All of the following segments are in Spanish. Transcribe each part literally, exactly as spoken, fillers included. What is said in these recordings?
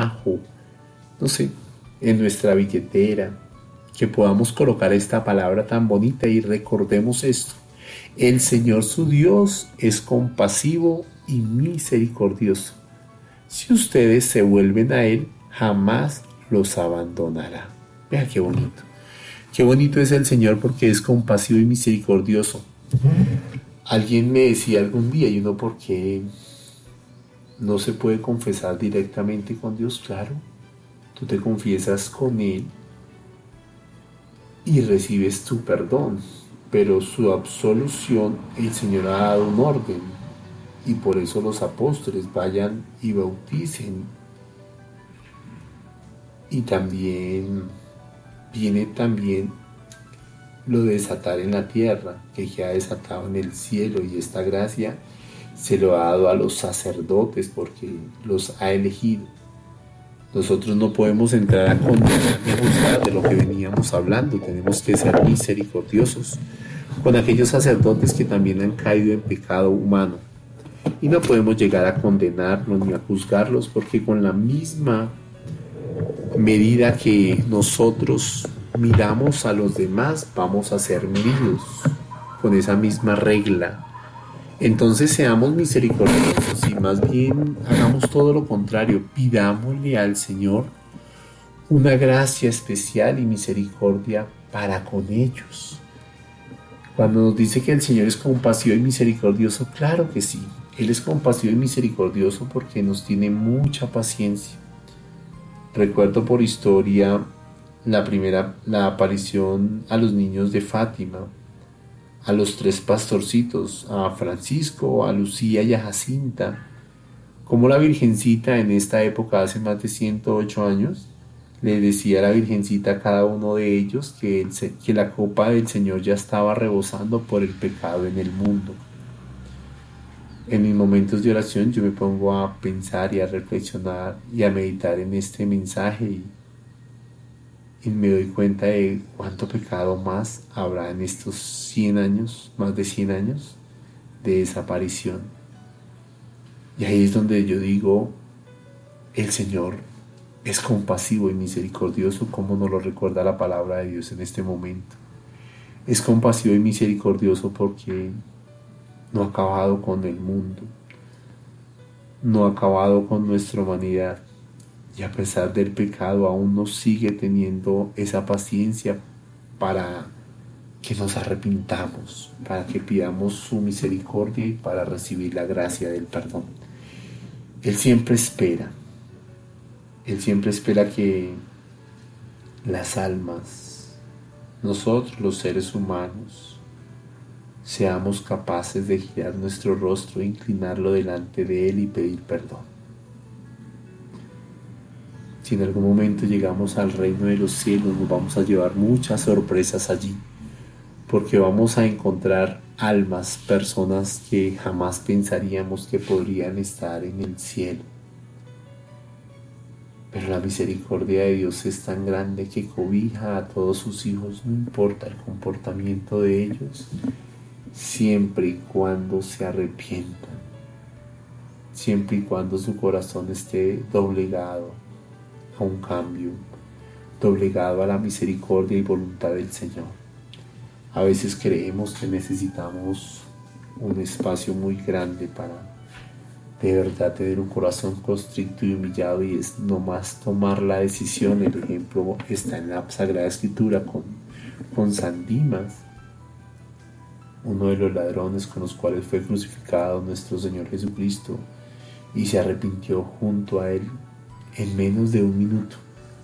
trabajo, no sé, en nuestra billetera, que podamos colocar esta palabra tan bonita y recordemos esto. El Señor su Dios es compasivo y misericordioso. Si ustedes se vuelven a Él, jamás los abandonará. Vea qué bonito. Qué bonito es el Señor porque es compasivo y misericordioso. Alguien me decía algún día, y uno, ¿por qué no se puede confesar directamente con Dios? Claro, tú te confiesas con Él y recibes tu perdón, pero su absolución, el Señor ha dado un orden, y por eso los apóstoles vayan y bauticen. Y también viene también lo de desatar en la tierra, que ya ha desatado en el cielo, y esta gracia se lo ha dado a los sacerdotes porque los ha elegido. Nosotros no podemos entrar a condenar ni a juzgar, de lo que veníamos hablando. Tenemos que ser misericordiosos con aquellos sacerdotes que también han caído en pecado humano. Y no podemos llegar a condenarlos ni a juzgarlos, porque con la misma medida que nosotros miramos a los demás, vamos a ser medidos con esa misma regla. Entonces seamos misericordiosos y más bien hagamos todo lo contrario. Pidámosle al Señor una gracia especial y misericordia para con ellos. Cuando nos dice que el Señor es compasivo y misericordioso, claro que sí. Él es compasivo y misericordioso porque nos tiene mucha paciencia. Recuerdo por historia la primera, la aparición a los niños de Fátima, a los tres pastorcitos, a Francisco, a Lucía y a Jacinta, como la Virgencita en esta época, hace más de ciento ocho años, le decía a la Virgencita a cada uno de ellos que, el, que la copa del Señor ya estaba rebosando por el pecado en el mundo. En mis momentos de oración yo me pongo a pensar y a reflexionar y a meditar en este mensaje, y Y me doy cuenta de cuánto pecado más habrá en estos cien años, más de cien años de desaparición. Y ahí es donde yo digo, el Señor es compasivo y misericordioso, como nos lo recuerda la palabra de Dios en este momento. Es compasivo y misericordioso porque no ha acabado con el mundo, no ha acabado con nuestra humanidad. Y a pesar del pecado aún nos sigue teniendo esa paciencia para que nos arrepintamos, para que pidamos su misericordia y para recibir la gracia del perdón. Él siempre espera, Él siempre espera que las almas, nosotros los seres humanos, seamos capaces de girar nuestro rostro e inclinarlo delante de Él y pedir perdón. Si en algún momento llegamos al reino de los cielos, nos vamos a llevar muchas sorpresas allí, porque vamos a encontrar almas, personas que jamás pensaríamos que podrían estar en el cielo. Pero la misericordia de Dios es tan grande que cobija a todos sus hijos, no importa el comportamiento de ellos, siempre y cuando se arrepientan, siempre y cuando su corazón esté doblegado a un cambio, doblegado a la misericordia y voluntad del Señor. A veces creemos que necesitamos un espacio muy grande para de verdad tener un corazón constricto y humillado, y es nomás tomar la decisión. El ejemplo está en la Sagrada Escritura con, con San Dimas, uno de los ladrones con los cuales fue crucificado nuestro Señor Jesucristo, y se arrepintió junto a Él en menos de un minuto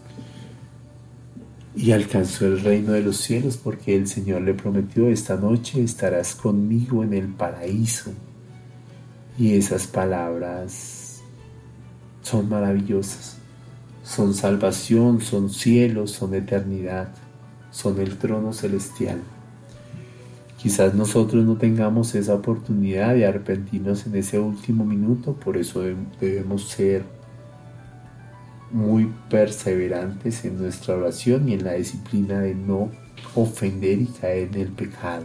y alcanzó el reino de los cielos, porque el Señor le prometió: esta noche estarás conmigo en el paraíso. Y esas palabras son maravillosas, son salvación, son cielo, son eternidad, son el trono celestial. Quizás nosotros no tengamos esa oportunidad de arrepentirnos en ese último minuto, por eso debemos ser muy perseverantes en nuestra oración y en la disciplina de no ofender y caer en el pecado.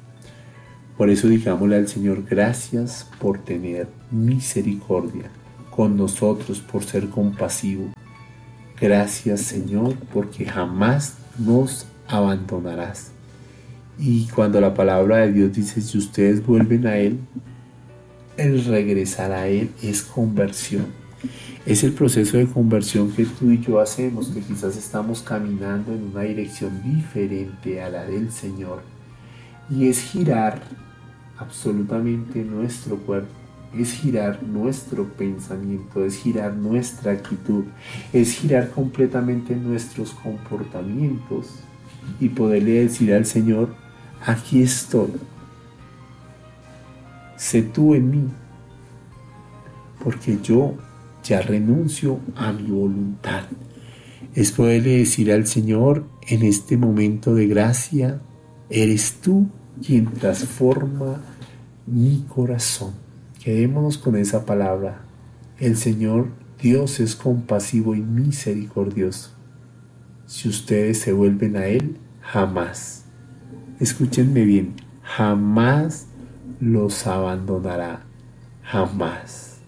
Por eso digámosle al Señor: gracias por tener misericordia con nosotros por ser compasivo. Gracias, Señor, porque jamás nos abandonarás. Y cuando la palabra de Dios dice, si ustedes vuelven a Él, el regresar a Él es conversión. Es el proceso de conversión que tú y yo hacemos, que quizás estamos caminando en una dirección diferente a la del Señor. Y es girar absolutamente nuestro cuerpo, es girar nuestro pensamiento, es girar nuestra actitud, es girar completamente nuestros comportamientos y poderle decir al Señor, aquí estoy, sé tú en mí, porque yo ya renuncio a mi voluntad. Es poderle decir al Señor en este momento de gracia, eres tú quien transforma mi corazón. Quedémonos con esa palabra. El Señor Dios es compasivo y misericordioso. Si ustedes se vuelven a Él, jamás, escúchenme bien, jamás los abandonará, jamás.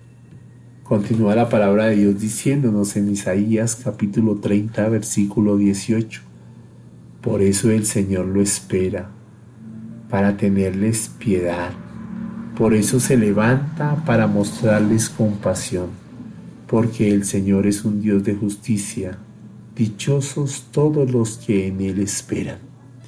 Continúa la palabra de Dios diciéndonos en Isaías capítulo treinta, versículo dieciocho. Por eso el Señor lo espera, para tenerles piedad. Por eso se levanta para mostrarles compasión, porque el Señor es un Dios de justicia. Dichosos todos los que en Él esperan.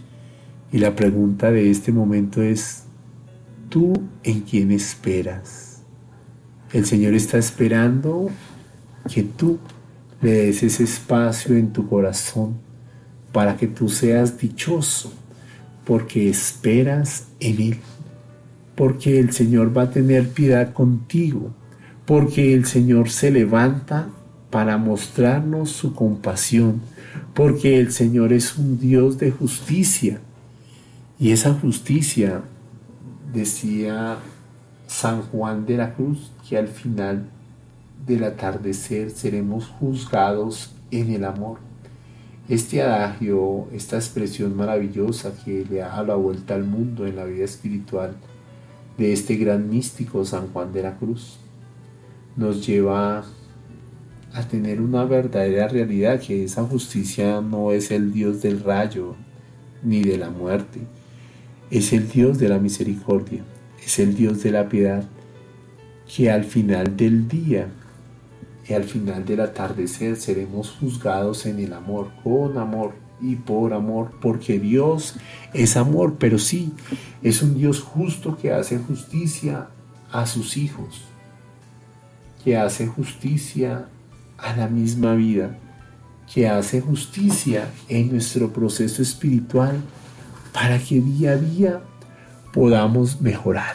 Y la pregunta de este momento es, ¿tú en quién esperas? El Señor está esperando que tú le des ese espacio en tu corazón para que tú seas dichoso, porque esperas en Él. Porque el Señor va a tener piedad contigo, porque el Señor se levanta para mostrarnos su compasión, porque el Señor es un Dios de justicia. Y esa justicia, decía San Juan de la Cruz, que al final del atardecer seremos juzgados en el amor. Este adagio, esta expresión maravillosa que le da la vuelta al mundo en la vida espiritual, de este gran místico San Juan de la Cruz, nos lleva a tener una verdadera realidad, que esa justicia no es el Dios del rayo ni de la muerte, es el Dios de la misericordia, es el Dios de la piedad, que al final del día y al final del atardecer seremos juzgados en el amor, con amor y por amor, porque Dios es amor, pero sí, es un Dios justo que hace justicia a sus hijos, que hace justicia a la misma vida, que hace justicia en nuestro proceso espiritual para que día a día podamos mejorar.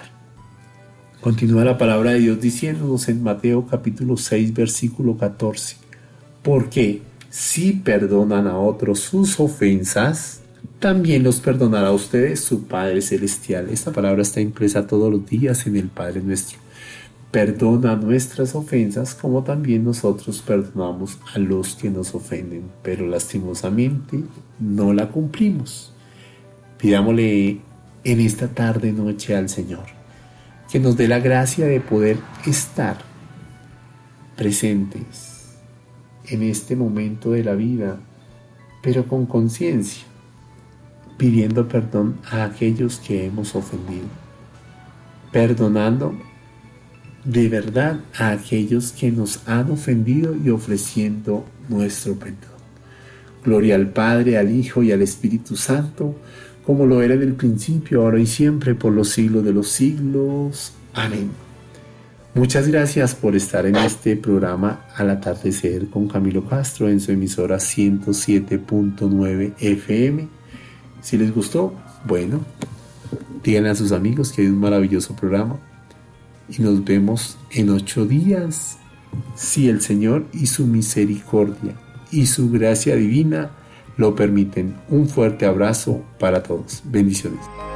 Continúa la palabra de Dios diciéndonos en Mateo capítulo seis, versículo catorce, porque si perdonan a otros sus ofensas, también los perdonará a ustedes su Padre Celestial. Esta palabra está impresa todos los días en el Padre Nuestro. Perdona nuestras ofensas como también nosotros perdonamos a los que nos ofenden, pero lastimosamente no la cumplimos. Pidámosle en esta tarde noche al Señor que nos dé la gracia de poder estar presentes en este momento de la vida, pero con conciencia, pidiendo perdón a aquellos que hemos ofendido, perdonando de verdad a aquellos que nos han ofendido y ofreciendo nuestro perdón. Gloria al Padre, al Hijo y al Espíritu Santo, como lo era en el principio, ahora y siempre, por los siglos de los siglos. Amén. Muchas gracias por estar en este programa Al Atardecer con Camilo Castro en su emisora ciento siete punto nueve F M. Si les gustó, bueno, díganle a sus amigos que hay un maravilloso programa y nos vemos en ocho días, si el Señor y su misericordia y su gracia divina lo permiten. Un fuerte abrazo para todos. Bendiciones.